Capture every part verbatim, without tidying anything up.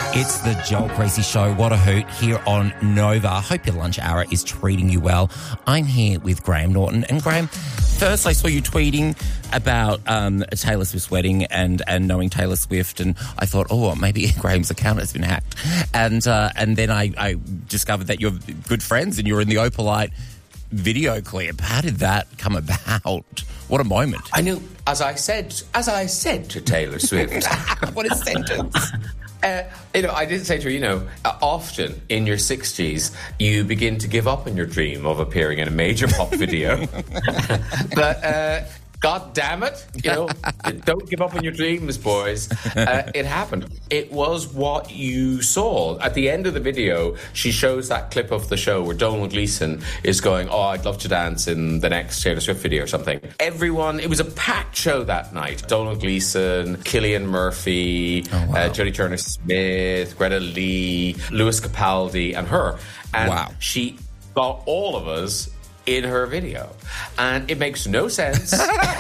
It's the Joel Creasy Show. What a hoot here on Nova. Hope your lunch hour is treating you well. I'm here with Graham Norton. And Graham, first I saw you tweeting about um, Taylor Swift's wedding and, and knowing Taylor Swift, and I thought, oh, maybe Graham's account has been hacked. And uh, and then I, I discovered that you're good friends and you're in the Opalite video clip. How did that come about? What a moment. I knew, as I said, as I said to Taylor Swift. What a sentence. Uh, you know, I did say to her, you know, uh, often in your sixties, you begin to give up on your dream of appearing in a major pop video. But, uh, God damn it, you know, don't give up on your dreams, boys. Uh, it happened. It was what you saw. At the end of the video, she shows that clip of the show where Donald Gleason is going, oh, I'd love to dance in the next Taylor Swift video or something. Everyone, it was a packed show that night. Donald Gleason, Cillian Murphy, oh, wow. uh, Jodie Turner-Smith, Greta Lee, Lewis Capaldi, and her. And wow. she got all of us in her video, and it makes no sense.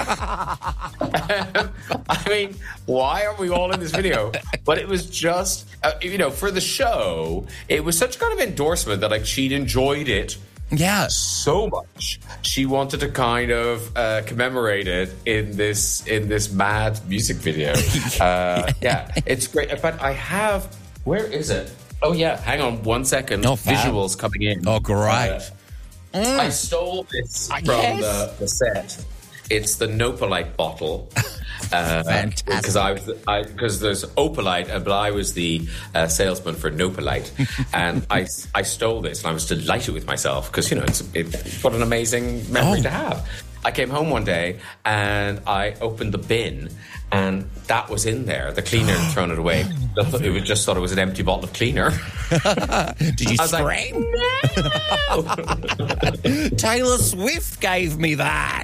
I mean, why are we all in this video? But it was just, uh, you know, for the show, it was such kind of endorsement that like she'd enjoyed it. Yeah, so much. She wanted to kind of uh, commemorate it in this in this mad music video. Uh, yeah, it's great. But I have, where is it? Oh yeah, hang on one second. Oh, visuals coming in. Oh, great. Uh, Mm. I stole this uh, from yes. the, the set. It's the Nopalite bottle. Uh, Fantastic. Because I was, I because there's Opalite, but I was the uh, salesman for Nopalite, and I I stole this, and I was delighted with myself because you know it's it, what an amazing memory oh. to have. I came home one day and I opened the bin, and that was in there. The cleaner had thrown it away. It was just thought it was an empty bottle of cleaner. Did you scream? Like, no! Taylor Swift gave me that.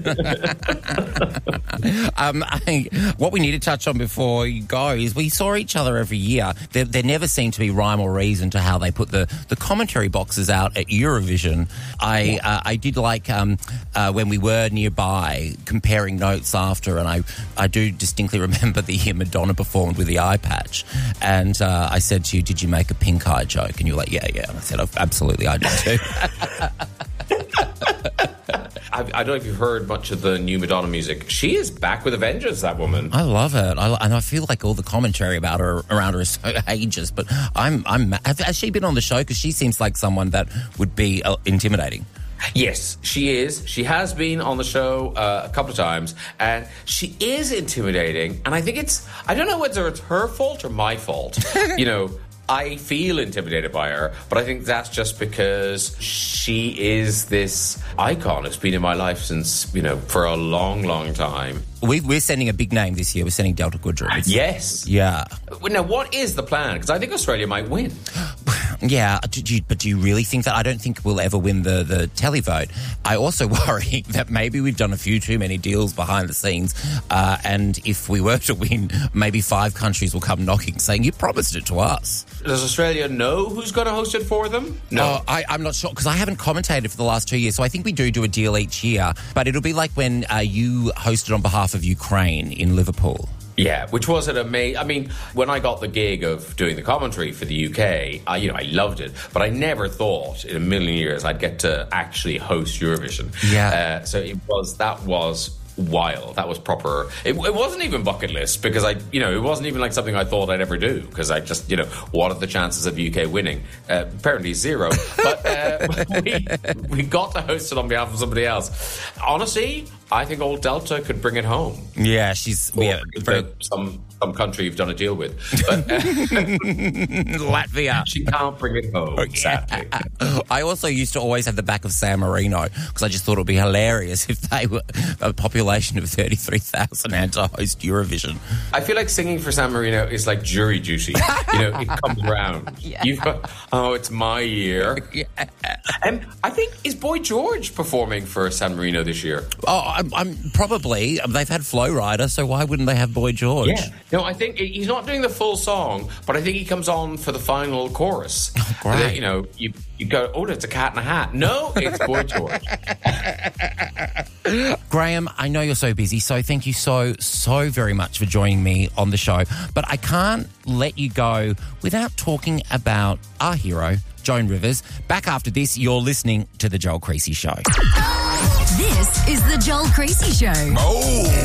um, I, what we need to touch on before you go is we saw each other every year. There, there never seemed to be rhyme or reason to how they put the, the commentary boxes out at Eurovision. I uh, I did like um, uh, when we were nearby comparing notes after, and I, I do distinctly remember the year Madonna performed with the eye patch, and uh, I said to you, did you make a pink eye joke? And you were like, yeah, yeah. And I said, oh, absolutely, I did too. I, I don't know if you've heard much of the new Madonna music. She is back with a vengeance, that woman. I love it. I, and I feel like all the commentary about her around her is so ageist, but I'm, I'm, has she been on the show? Because she seems like someone that would be uh, intimidating. Yes, she is. She has been on the show uh, a couple of times, and she is intimidating. And I think it's, I don't know whether it's her fault or my fault. You know, I feel intimidated by her, but I think that's just because she is this icon. It's been in my life since, you know, for a long, long time. We, we're sending a big name this year. We're sending Delta Goodrem. Yes. Yeah. Now, what is the plan? Because I think Australia might win. Yeah, do you, but do you really think that? I don't think we'll ever win the, the televote. I also worry that maybe we've done a few too many deals behind the scenes, uh, and if we were to win, maybe five countries will come knocking saying, you promised it to us. Does Australia know who's going to host it for them? No. Uh, I, I'm not sure, because I haven't commentated for the last two years, so I think we do do a deal each year, but it'll be like when uh, you hosted on behalf of Ukraine in Liverpool. Yeah, which was an amazing... I mean, when I got the gig of doing the commentary for the U K, I, you know, I loved it, but I never thought in a million years I'd get to actually host Eurovision. Yeah. Uh, so it was... That was... wild. That was proper. It, it wasn't even bucket list because I, you know, it wasn't even like something I thought I'd ever do because I just, you know, what are the chances of U K winning? Uh, apparently zero. But uh, we, we got to host it on behalf of somebody else. Honestly, I think old Delta could bring it home. Yeah, she's or yeah, very... some some country you've done a deal with. But, uh, Latvia. She can't bring it home, oh, yeah. sadly. I also used to always have the back of San Marino because I just thought it would be hilarious if they were a population of thirty-three thousand and to host Eurovision. I feel like singing for San Marino is like jury duty. You know, it comes around. Yeah. You've got, oh, it's my year. Yeah. And I think, is Boy George performing for San Marino this year? Oh, I'm, I'm probably. They've had Flow Rider, so why wouldn't they have Boy George? Yeah. No, I think he's not doing the full song, but I think he comes on for the final chorus. Oh, great. Then, you know, you, you go, oh, it's a cat in a hat. No, it's Boy George. Graham, I know you're so busy, so thank you so, so very much for joining me on the show. But I can't let you go without talking about our hero, Joan Rivers. Back after this, you're listening to The Joel Creasy Show. This is The Joel Creasy Show. Oh.